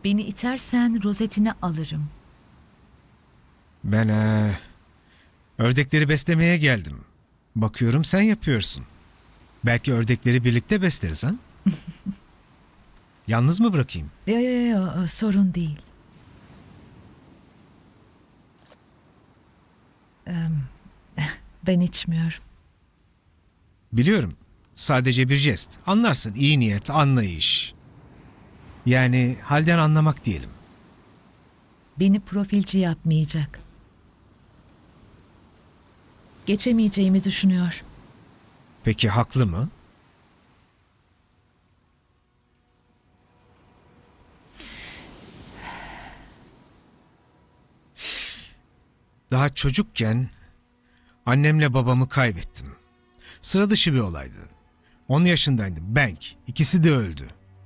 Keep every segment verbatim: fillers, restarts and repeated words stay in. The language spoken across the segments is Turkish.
Beni itersen rozetini alırım. Ben ee, ördekleri beslemeye geldim. Bakıyorum sen yapıyorsun. Belki ördekleri birlikte besleriz ha? Yalnız mı bırakayım? Yo yo yo, sorun değil. Em, Ben içmiyorum. Biliyorum. Sadece bir jest. Anlarsın. İyi niyet, anlayış. Yani halden anlamak diyelim. Beni profilci yapmayacak. Geçemeyeceğimi düşünüyor. Peki haklı mı? Daha çocukken annemle babamı kaybettim. Sıra dışı bir olaydı. on yaşındaydım. Bank. İkisi de öldü.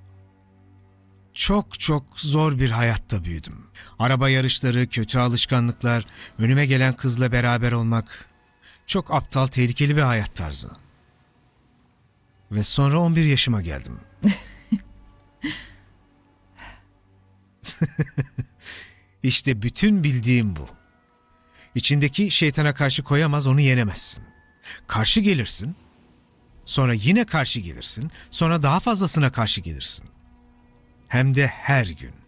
Çok çok zor bir hayatta büyüdüm. Araba yarışları, kötü alışkanlıklar, önüme gelen kızla beraber olmak. Çok aptal, tehlikeli bir hayat tarzı. Ve sonra on bir yaşıma geldim. İşte bütün bildiğim bu. İçindeki şeytana karşı koyamaz, onu yenemezsin. Karşı gelirsin, sonra yine karşı gelirsin, sonra daha fazlasına karşı gelirsin. Hem de her gün.